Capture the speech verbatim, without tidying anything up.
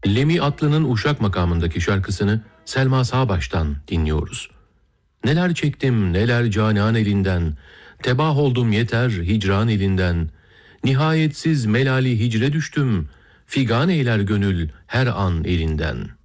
Lemi Atlı'nın Uşak makamındaki şarkısını Selma Sağbaş'tan dinliyoruz. Neler çektim neler canan elinden, tebah oldum yeter hicran elinden, nihayetsiz melali hicre düştüm, figan eyler gönül her an elinden.